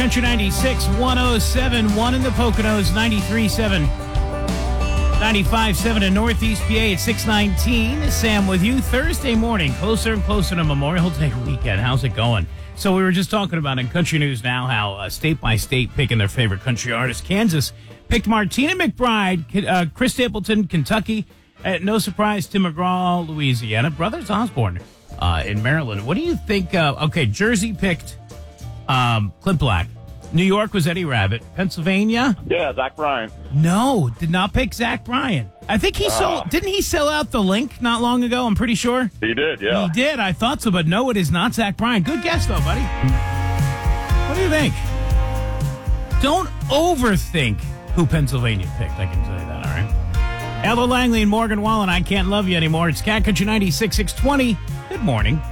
Country 96, 107.1 in the Poconos, 93.7, 95.7 in Northeast PA at 619. Sam with you Thursday morning, closer and closer to Memorial Day weekend. How's it going? So we were just talking about in Country News Now how state by state picking their favorite country artist. Kansas picked Martina McBride, Chris Stapleton, Kentucky. No surprise, Tim McGraw, Louisiana. Brothers Osborne in Maryland. What do you think? Okay, Jersey picked Clint Black. New York was Eddie Rabbitt. Pennsylvania? Yeah, Zach Bryan. No, did not pick Zach Bryan. I think he sold. Didn't he sell out the Link not long ago? I'm pretty sure. He did, yeah. He did. I thought so, but no, it is not Zach Bryan. Good guess, though, buddy. What do you think? Don't overthink who Pennsylvania picked. I can tell you that, all right? Ella Langley and Morgan Wallen, I Can't Love You Anymore. It's Cat Country 96, 620. Good morning.